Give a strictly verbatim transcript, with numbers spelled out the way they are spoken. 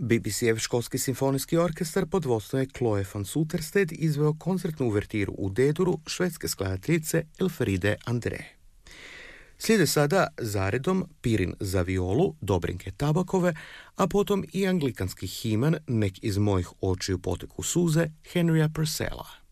B B C-ev školski simfonijski orkestar pod vodstvom je Chloe van Suterstedt izveo koncertnu uvertiru u D-duru švedske skladateljice Elfriede Andre. Slijede sada zaredom Pirin za violu Dobrinke Tabakove, a potom i anglikanski himen Nek iz mojih očiju poteku suze Henrya Purcella.